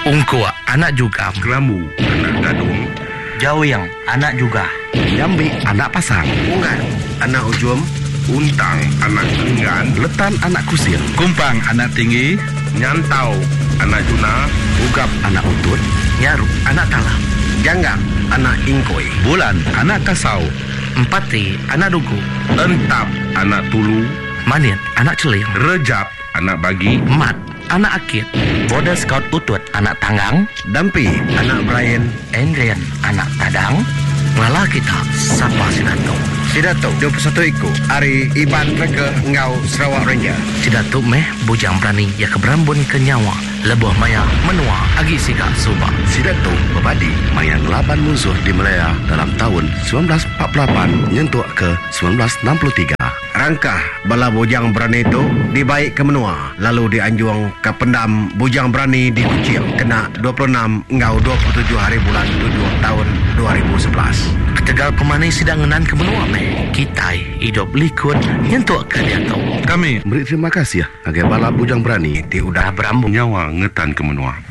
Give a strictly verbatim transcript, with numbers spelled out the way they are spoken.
Ungkua, anak juga. Kelamu, anak gadung. Jawiyang, anak juga. Jambi, anak pasang. Ungan, anak ujum. Untang, anak enggan. Letan, anak kusir. Kumpang, anak tinggi. Nyantau, anak juna. Ugap, anak utut. Nyaru, anak talam. Janggak, anak ingkoi. Bulan, anak kasau. Empati, anak dugu. Entap, anak tulu. Manit, anak celing. Rejap, anak bagi. Mat, anak akit. Boda Scout utut, anak tanggang. Dampi, anak Brian. Endrian, anak tadang. Ngalah kita, sapa Sidato. Sidato, dua puluh satu iku. Ari Iban Reke Ngau Sarawak Ranger. Sidato meh bujang berani ya keberambun ke nyawa. Lebuh maya menua agi siga subak. Sidato berbadi mayan laban musuh di Melaya dalam tahun seribu sembilan ratus empat puluh lapan nyentuh ke seribu sembilan ratus enam puluh tiga. Rangkah bala bujang berani itu dibaik ke menua, lalu dianjuang ke pendam bujang berani di Kucing kena dua puluh enam ngau dua puluh tujuh hari bulan tujuh tahun dua ribu sebelas. Ketegal pemani sidang ngenan ke menua meh. Kitai hidup likut nyentuh ke dia tau. Kami Beri terima kasih ya agar bala bujang berani Ti udah berambung. Nyawa ngetan ke menua.